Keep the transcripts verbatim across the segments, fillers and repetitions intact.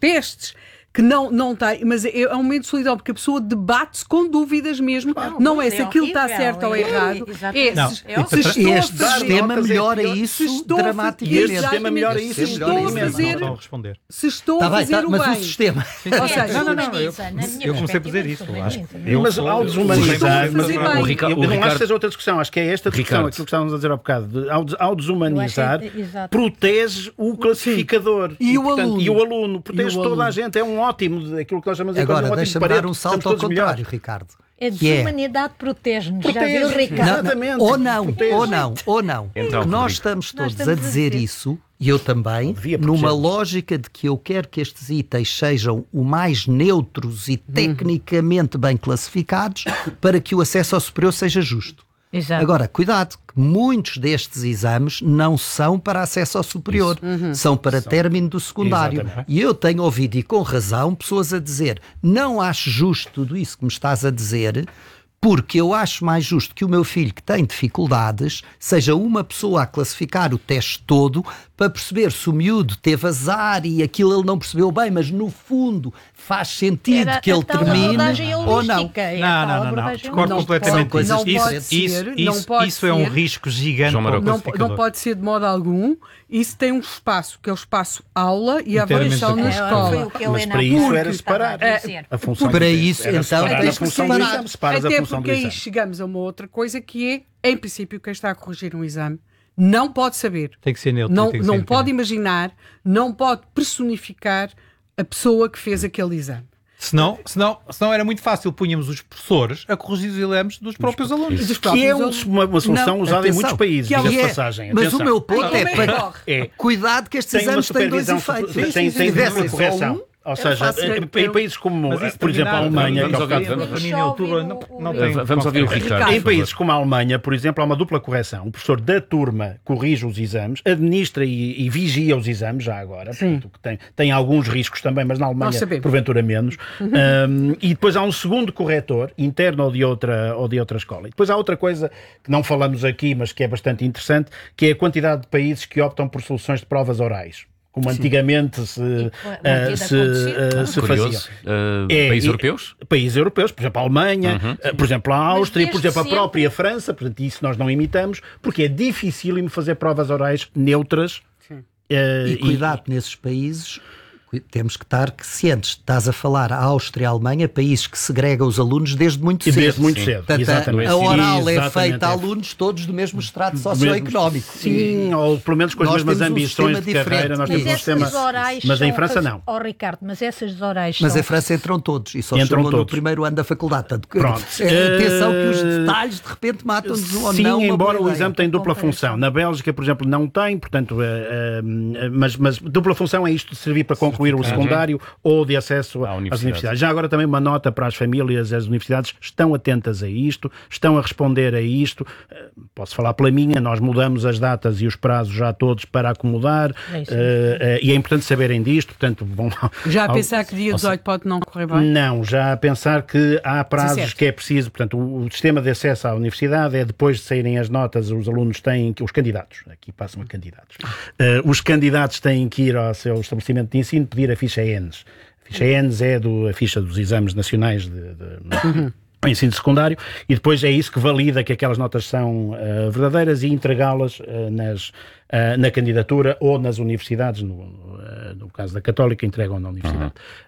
testes, que não, não tem, mas é, é um momento de solidão, porque a pessoa debate-se com dúvidas mesmo, Claro, não é se é aquilo está horrível, certo ou é, errado, é, não, se, é se estou a este fazer, sistema melhora se isso estou a fazer- dramaticamente. Exatamente. Este sistema melhora isso, se estou a imenso. fazer, Não estão a responder. se estou Tá a bem, fazer tá, o mas bem, o sistema... ou seja, Não, não, não, eu, Desumaniza, na minha eu comecei a fazer perspectiva, isso. Acho. desumaniza. Eu Mas sou- ao eu- desumanizar, Estou a fazer mas bem. eu, Ricardo- eu o não acho Ricardo- que seja outra discussão, acho que é esta discussão, Ricardo. aquilo que estávamos a dizer há bocado, de, ao, des- ao desumanizar, Eu acho que- exato. protege o classificador E o portanto, aluno. e o aluno, protege E o toda aluno. a gente, é um ótimo, aquilo que nós chamamos de Agora, um ótimo deixa-me Pareto, dar um salto estamos ao todos contrário, melhores. Ricardo. A que é- desumanidade protege-nos, já Protege, viu, Não, Ricardo? não, Exatamente. ou não, Protege. ou não, ou não. Então, Que nós Rodrigo. estamos Nós todos a estamos a dizer dizer. isso, e eu também, Devia numa proteger-nos. lógica de que eu quero que estes itens sejam o mais neutros e tecnicamente bem classificados para que o acesso ao superior seja justo. Exato. Agora, cuidado, que muitos destes exames não são para acesso ao superior, são para término do secundário. Exatamente. E eu tenho ouvido, e com razão, pessoas a dizer: não acho justo tudo isso que me estás a dizer, porque eu acho mais justo que o meu filho, que tem dificuldades, seja uma pessoa a classificar o teste todo para perceber se o miúdo teve azar e aquilo ele não percebeu bem, mas no fundo faz sentido Era que ele a tal termine abordagem ou não. holística, é a Não, tal não, não, não. abordagem Discordo holística. completamente. São coisas não pode diferentes. ser, Isso, não isso, pode isso é um ser. risco gigante João para o Marão. Não, classificador. não pode ser de modo algum. Isso tem um espaço, que é o espaço aula e a Inteiramente avaliação de na acordo. É, foi escola. o que a Mas Helena para isso Porque era separar estava a dizer. a função Para do isso, teste. Era então, separar tens a que função do separar. exame, separas a Até função do porque aí exame. chegamos a uma outra coisa que é, em princípio, quem está a corrigir um exame não pode saber. Tem que ser neutro. Não, tem que não ser pode independente. imaginar, não pode personificar a pessoa que fez aquele exame. Senão, senão, senão era muito fácil, punhamos os professores a corrigir os exames dos próprios alunos. Dos Que próprios é um- alunos. uma, uma solução Não, usada em atenção, muitos países, que é- diga-se de é- passagem. Mas Atenção. o meu ponto Como é é que para... corre? É. Cuidado que estes Tem uma exames têm dois supervisão, efeitos. tem, Se tem, tem tivessem dupla só correção. um, Ou seja, faço- em, em países como, Mas isso por exemplo, a terminado, Alemanha, que é o vamos que há ouvir, bocado- vamos- Termina em outubro, não, não tem. Vamos ouvir o Ricardo. Ricardo. por Em favor. países como a Alemanha, por exemplo, há uma dupla correção. O professor da turma corrige os exames, administra e, e vigia os exames, já agora, portanto, que tem, tem alguns riscos também, mas na Nós Alemanha, sabemos. porventura, menos. Um, e depois há um segundo corretor, interno ou de, outra, ou de outra escola. E depois há outra coisa que não falamos aqui, mas que é bastante interessante, que é a quantidade de países que optam por soluções de provas orais. Como antigamente se, E, ah, mantido se, acontecer. ah, se Curioso. fazia. Uh, É, países e- europeus? Países europeus, por exemplo, a Alemanha, uh, por exemplo, a Áustria, por desde exemplo, a sempre- própria França, portanto, isso nós não imitamos, porque é dificílimo fazer provas orais neutras. uh, E cuidado, nesses países cu- temos que estar cientes. Estás a falar a Áustria e a Alemanha, países que segregam os alunos desde muito E cedo. desde muito Sim. cedo. Portanto, Exatamente. a oral é Exatamente, feita a é. alunos todos do mesmo estrato Do socioeconómico. mesmo- Sim, ou pelo menos com as Nós mesmas temos um ambições sistema de carreira. diferente. Nós Mas temos um essas sistema. orais Mas em são- França não. Oh, Ricardo, mas essas orais Mas são... em França entram todos e só Entram chegam no todos. primeiro ano da faculdade. Portanto, Pronto. é, atenção que os Eh, detalhes de repente matam-nos ou Sim, não. uma embora boa o exame ideia. tem dupla Comparação. função. Na Bélgica, por exemplo, não tem, portanto, eh, eh, mas, mas dupla função é isto de servir para concluir o secundário ou de acesso À às universidade. universidades. Já agora também uma nota para as famílias, as universidades estão atentas a isto, estão a responder a isto. Eh, Posso falar pela minha, nós mudamos as datas e os prazos já todos para acomodar, É isso. eh, eh, e é importante saberem disto, portanto, vão lá. Já a ao- pensar que dia dezoito pode não correr bem? Não, já a pensar que há prazos dezassete. que é preciso, portanto, o, o sistema de acesso à universidade é depois de saírem as notas, os alunos têm que, os candidatos, aqui passam a candidatos, Eh, os candidatos têm que ir ao seu estabelecimento de ensino pedir a ficha E N S. A ficha E N S é do, a ficha dos exames nacionais de, de ao ensino secundário, e depois é isso que valida que aquelas notas são eh, verdadeiras e entregá-las eh, nas, eh, na candidatura ou nas universidades, no, eh, no caso da Católica, entregam na universidade.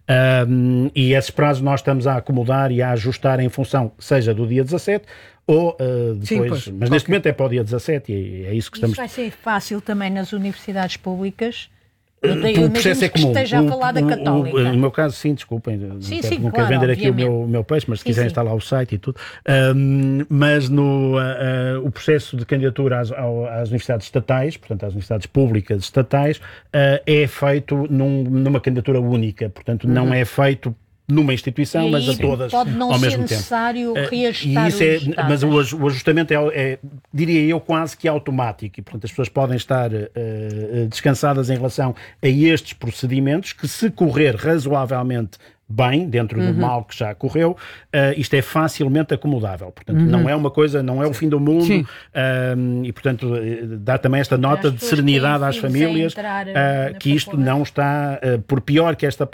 Um, e esses prazos nós estamos a acomodar e a ajustar em função, seja do dia dezassete ou uh, depois, Sim, pois. mas neste momento é para o dia dezassete e é isso que Isso estamos... vai ser fácil também nas universidades públicas. Eu, eu O imagino processo é que comum. esteja O- a falar da o- o- Católica. No meu caso, sim, desculpem. Não Sim, quero, sim, não claro, quero vender aqui o obviamente. meu, o meu peixe, mas se Sim, quiserem sim. está lá o site e tudo. Um, mas no, uh, uh, o processo de candidatura às, ao- às universidades estatais, portanto às universidades públicas estatais, uh, é feito num- numa candidatura única. Portanto, não é feito numa instituição, E mas a aí todas pode não ao ser mesmo tempo. necessário Eh, reajustar e isso é, os datas. mas o, aj- o ajustamento é, é, diria eu, quase que automático e, portanto, as pessoas podem estar eh, eh, descansadas em relação a estes procedimentos que, se correr razoavelmente bem, dentro do mal que já correu, eh, isto é facilmente acomodável. Portanto, não é uma coisa, não é o fim do mundo, Sim. eh, e, portanto, eh, dá também esta nota as de pessoas que serenidade têm às filhos a famílias, entrar, eh, na que isto faculdade. não está, eh, por pior que esta